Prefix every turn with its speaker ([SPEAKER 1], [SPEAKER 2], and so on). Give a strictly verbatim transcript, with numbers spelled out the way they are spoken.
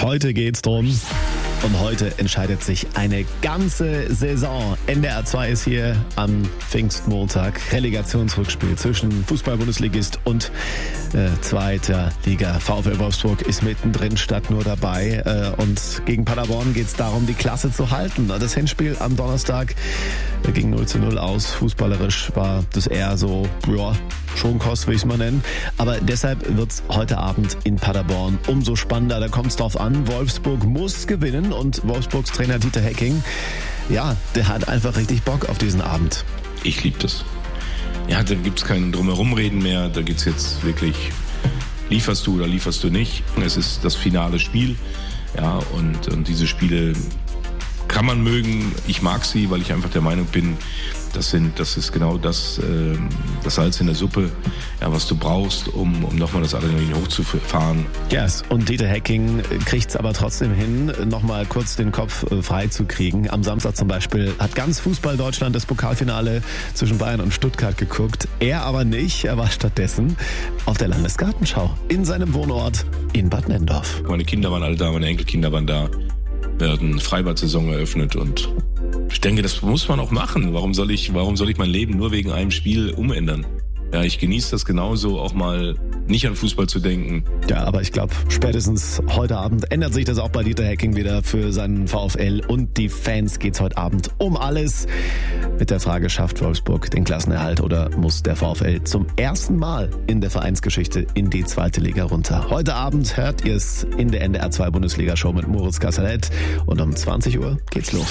[SPEAKER 1] Heute geht's drum. Und heute entscheidet sich eine ganze Saison. N D R zwei ist hier am Pfingstmontag. Relegationsrückspiel zwischen Fußball-Bundesligist und äh, zweiter Liga. VfL Wolfsburg ist mittendrin statt nur dabei. Äh, und gegen Paderborn geht es darum, die Klasse zu halten. Das Hinspiel am Donnerstag ging null zu null aus. Fußballerisch war das eher so, ja, schon Kost, will ich es mal nennen. Aber deshalb wird es heute Abend in Paderborn umso spannender. Da kommt es drauf an. Wolfsburg muss gewinnen. Und Wolfsburgs Trainer Dieter Hecking, ja, der hat einfach richtig Bock auf diesen Abend.
[SPEAKER 2] Ich liebe das. Ja, da gibt es kein Drumherumreden mehr. Da geht es jetzt wirklich, lieferst du oder lieferst du nicht. Es ist das finale Spiel. Ja, und, und diese Spiele kann man mögen. Ich mag sie, weil ich einfach der Meinung bin, das, sind, das ist genau das, äh, das Salz in der Suppe, ja, was du brauchst, um, um nochmal das Adrenalin hochzufahren.
[SPEAKER 1] Yes. Und Dieter Hecking kriegt es aber trotzdem hin, nochmal kurz den Kopf frei zu kriegen. Am Samstag zum Beispiel hat ganz Fußball-Deutschland das Pokalfinale zwischen Bayern und Stuttgart geguckt. Er aber nicht. Er war stattdessen auf der Landesgartenschau in seinem Wohnort in Bad Nenndorf.
[SPEAKER 2] Meine Kinder waren alle da, meine Enkelkinder waren da. Wir hatten eine Freibad-Saison eröffnet und ich denke, das muss man auch machen. Warum soll ich, warum soll ich mein Leben nur wegen einem Spiel umändern? Ja, ich genieße das genauso, auch mal nicht an Fußball zu denken.
[SPEAKER 1] Ja, aber ich glaube, spätestens heute Abend ändert sich das auch bei Dieter Hecking wieder für seinen VfL und die Fans geht's heute Abend um alles. Mit der Frage, schafft Wolfsburg den Klassenerhalt oder muss der VfL zum ersten Mal in der Vereinsgeschichte in die zweite Liga runter? Heute Abend hört ihr es in der N D R zwei Bundesliga-Show mit Moritz Kassalet und um zwanzig Uhr geht's los.